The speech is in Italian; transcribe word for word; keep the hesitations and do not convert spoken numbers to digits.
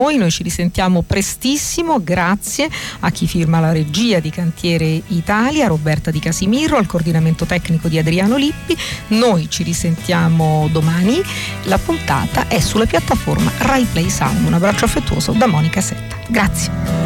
Noi ci risentiamo prestissimo, grazie a chi firma la regia di Cantiere Italia, Roberta Di Casimiro, al coordinamento tecnico di Adriano Lippi. Noi ci risentiamo domani, la puntata è sulla piattaforma Rai Play Sound. Un abbraccio affettuoso da Monica Setta. Grazie.